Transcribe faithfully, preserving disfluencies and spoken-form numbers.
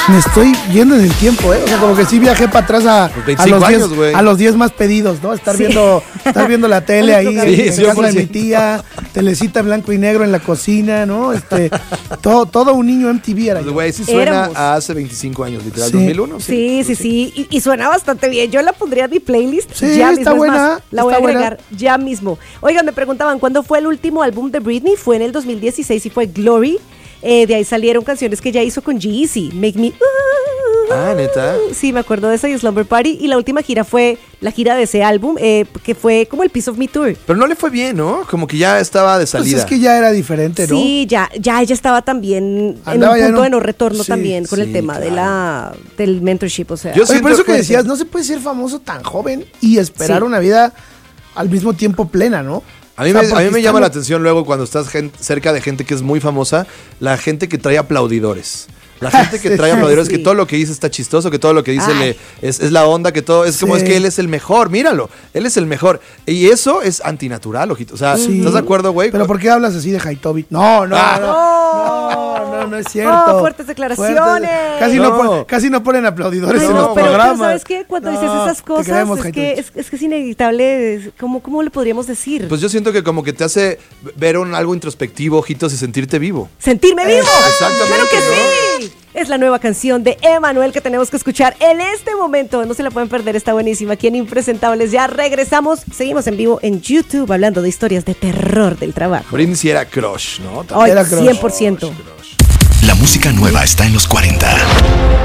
Me estoy yendo en el tiempo, ¿eh? O sea, como que sí viajé para atrás a, a los años, diez, a los diez más pedidos, ¿no? Estar, sí. viendo, estar viendo la tele ahí, sí, en casa de mi tía, telecita blanco y negro en la cocina, ¿no? Este, todo, todo un niño M T V era. Pues, güey, sí suena Éramos. a hace veinticinco años, literal, sí. dos mil uno. Sí, sí, sí, sí. Y, y suena bastante bien. Yo la pondría en mi playlist. Sí, ya está mismo. buena. Más, la voy está a agregar buena. ya mismo. Oigan, me preguntaban, ¿cuándo fue el último álbum de Britney? Fue en el dos mil dieciséis y fue Glory. Eh, de ahí salieron canciones que ella hizo con G-Eazy. Make Me... Uh, ah, ¿neta? Sí, me acuerdo de esa y Slumber Party. Y la última gira fue la gira de ese álbum, eh, que fue como el Piece of Me Tour. Pero no le fue bien, ¿no? Como que ya estaba de salida. Pues es que ya era diferente, ¿no? Sí, ya, ya ella estaba también Andaba en un punto no... de no retorno sí, también con sí, el tema claro. de la del mentorship, o sea. Yo Oye, por eso que decías, no se puede ser famoso tan joven y esperar sí. una vida al mismo tiempo plena, ¿no? A mí, o sea, me, a mí me llama la atención luego cuando estás gente, cerca de gente que es muy famosa, la gente que trae aplaudidores. La gente que trae aplaudidores, sí. que todo lo que dice está chistoso, que todo lo que dice le, es, es la onda, que todo, es sí. como es que él es el mejor, míralo, él es el mejor. Y eso es antinatural, ojito. O sea, sí. ¿estás de acuerdo, güey? ¿Pero por qué hablas así de Haitovich? No, no, ah. no, no, no, no es cierto. Oh, fuertes declaraciones. Fuertes. Casi, no. No pon, casi no ponen aplaudidores Ay, en no, los pero, programas. Pero ¿sabes qué? Cuando no, dices esas cosas, queremos, es, que, es, es que es inevitable. ¿Cómo, ¿Cómo le podríamos decir? Pues yo siento que como que te hace ver un, algo introspectivo, ojitos, y sentirte vivo. ¡Sentirme vivo! Eh, exactamente. ¡Claro que ¿no? sí! Es la nueva canción de Emmanuel que tenemos que escuchar en este momento. No se la pueden perder, está buenísima. Aquí en Impresentables ya regresamos. Seguimos en vivo en YouTube hablando de historias de terror del trabajo. Britney sí era crush, ¿no? Hoy, era crush. cien por ciento. La música nueva está en los cuarenta.